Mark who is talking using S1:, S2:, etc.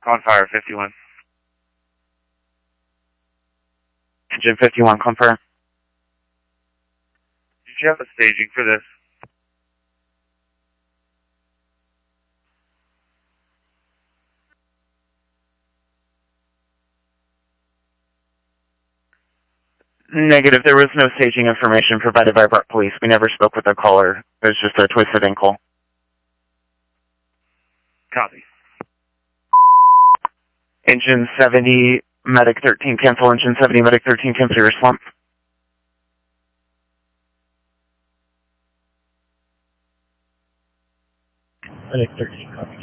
S1: On fire, 51. Engine 51, confirm. Did you have a staging for this? Negative. There was no staging information provided by BART police. We never spoke with the caller. It was just a twisted ankle. Copy. Engine 70, medic 13, cancel. Engine 70, medic 13, cancel your slump. Medic 13, copy.